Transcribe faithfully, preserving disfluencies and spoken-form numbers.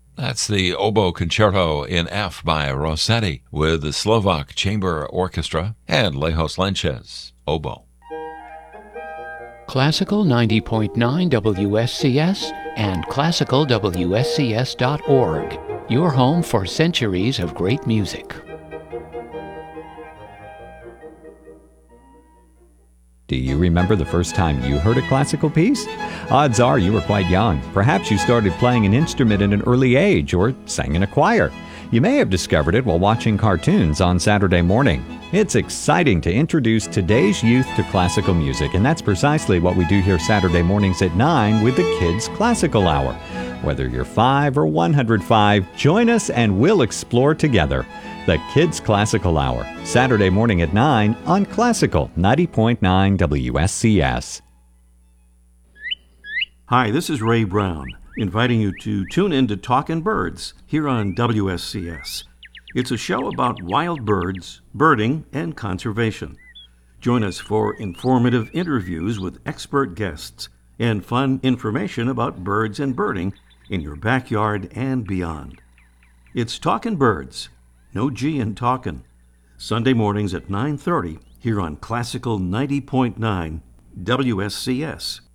That's the Oboe Concerto in F by Rossetti with the Slovak Chamber Orchestra and Lejos Lenches, oboe. Classical ninety point nine W S C S and classical W S C S dot org, your home for centuries of great music. Do you remember the first time you heard a classical piece? Odds are you were quite young. Perhaps you started playing an instrument at an early age or sang in a choir. You may have discovered it while watching cartoons on Saturday morning. It's exciting to introduce today's youth to classical music, and that's precisely what we do here Saturday mornings at nine with the Kids Classical Hour. Whether you're five or one hundred five, join us and we'll explore together. The Kids Classical Hour, Saturday morning at nine on Classical ninety point nine W S C S. Hi, this is Ray Brown, inviting you to tune in to Talkin' Birds here on W S C S. It's a show about wild birds, birding, and conservation. Join us for informative interviews with expert guests and fun information about birds and birding in your backyard and beyond. It's Talkin' Birds, no G in talkin', Sunday mornings at nine thirty here on Classical ninety point nine W S C S.